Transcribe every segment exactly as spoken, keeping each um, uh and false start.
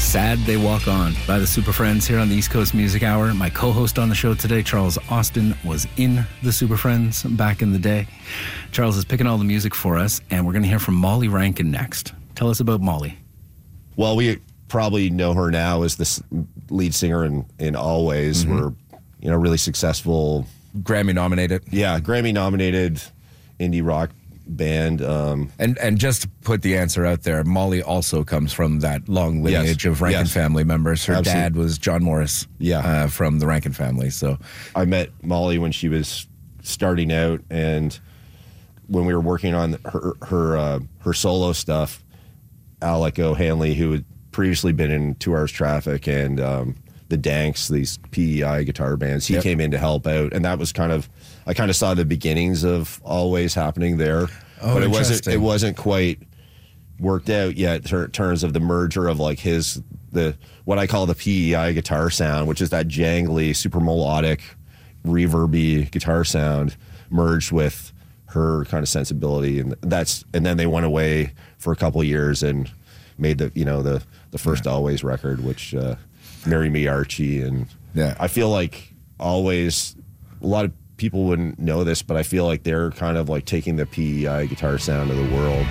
Sad They Walk On by the Super Friends here on the East Coast Music Hour. My co-host on the show today, Charles Austin, was in the Super Friends back in the day. Charles is picking all the music for us, and we're going to hear from Molly Rankin next. Tell us about Molly. Well, we probably know her now as the lead singer in, in Always. Mm-hmm. We're, you know, really successful. Grammy nominated. Yeah, Grammy nominated indie rock band. Um, and and just to put the answer out there, Molly also comes from that long lineage yes, of Rankin yes. family members. Her Absolutely. dad was John Morris yeah. uh, from the Rankin family. So I met Molly when she was starting out, and when we were working on her her, uh, her solo stuff, Alec O'Hanley, who had previously been in Two Hours Traffic and um, the Danks, these P E I guitar bands, he yep. came in to help out, and that was kind of, I kind of saw the beginnings of Always happening there, oh, but it wasn't it wasn't quite worked out yet in terms of the merger of like his the what I call the P E I guitar sound, which is that jangly, super melodic, reverby guitar sound, merged with her kind of sensibility, and that's and then they went away for a couple of years and made the you know the the first yeah. Always record, which uh, Marry Me Archie, and yeah. I feel like Always, a lot of people wouldn't know this, but I feel like they're kind of like taking the P E I guitar sound to the world.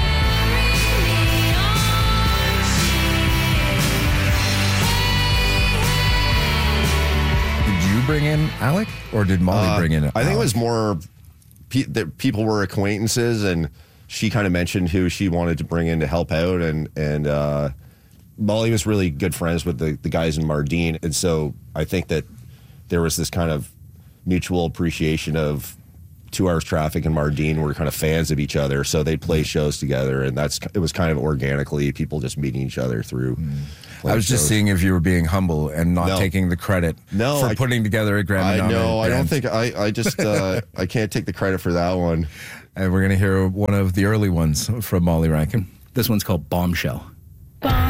Did you bring in Alec, or did Molly uh, bring in Alec? I think it was more pe- that people were acquaintances, and she kind of mentioned who she wanted to bring in to help out, and and uh, Molly was really good friends with the, the guys in Mardine, and so I think that there was this kind of mutual appreciation of Two Hours Traffic and Mardine were kind of fans of each other, so they'd play shows together, and that's it was kind of organically people just meeting each other through. Mm. I was just shows. seeing if you were being humble and not no. taking the credit no, for I, putting together a Grammy. I know. I don't band. think I. I just uh, I can't take the credit for that one. And we're going to hear one of the early ones from Molly Rankin. This one's called Bombshell.